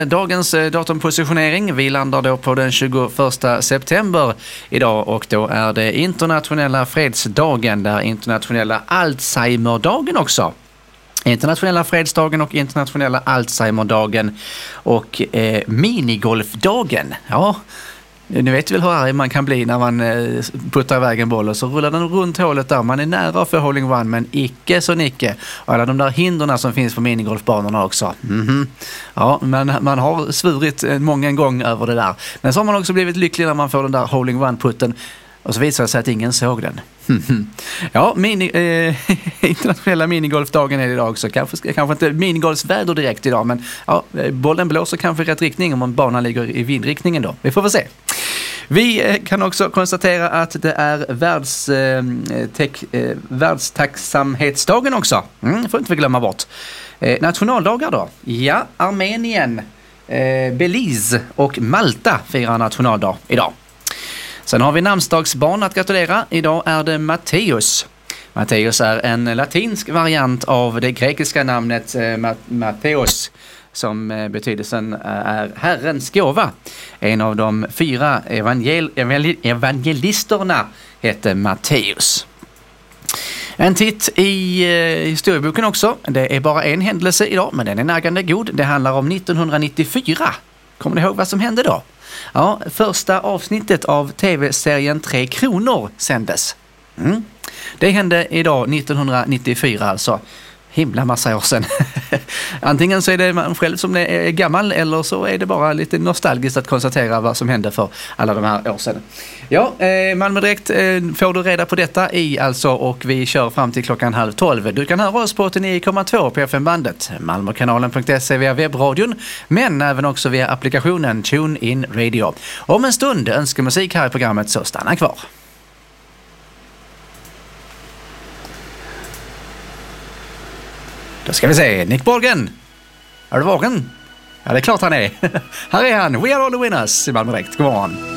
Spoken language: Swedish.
Dagens datumpositionering, vi landar då på den 21 september idag och då är det internationella fredsdagen, där internationella Alzheimerdagen också. Internationella fredsdagen och internationella Alzheimerdagen och minigolfdagen. Ja, ni vet väl hur arg man kan bli när man puttar iväg en boll och så rullar den runt hålet där. Man är nära för holding one men icke så nicke. Och alla de där hindren som finns på minigolfbanorna också. Ja, men man har svurit många gånger över det där. Men så har man också blivit lycklig när man får den där holding one-putten. Och så visar det sig att ingen såg den. Ja, internationella minigolfdagen är det idag också. Kanske inte minigolfsväder direkt idag, men ja, bollen blåser kanske i rätt riktning om banan ligger i vindriktningen då. Vi får väl se. Vi kan också konstatera att det är världstacksamhetsdagen också. Får inte vi glömma bort. Nationaldagar då? Ja, Armenien, Belize och Malta firar nationaldag idag. Sen har vi namnsdagsbarn att gratulera. Idag är det Matteus. Matteus är en latinsk variant av det grekiska namnet Matteus, som betydelsen är Herrens gåva. En av de 4 evangelisterna heter Matteus. En titt i historieboken också. Det är bara en händelse idag, men den är naggande god. Det handlar om 1994. Kommer ni ihåg vad som hände då? Ja, första avsnittet av tv-serien 3 kronor sändes. Det hände idag 1994 alltså. Himla massa år sedan. Antingen så är det man själv som är gammal eller så är det bara lite nostalgiskt att konstatera vad som hände för alla de här år sedan. Ja, Malmö Direkt får du reda på detta i alltså, och vi kör fram till 11:30. Du kan höra oss på 89,2 på FM-bandet, malmökanalen.se via webbradion, men även också via applikationen TuneIn Radio. Om en stund önskar musik här i programmet, så stanna kvar. Då ska vi se, Nick Borgen. Är du vaken? Ja, det är klart han är. Här är han, We Are All The Winners i Malmö Direkt. God morgon.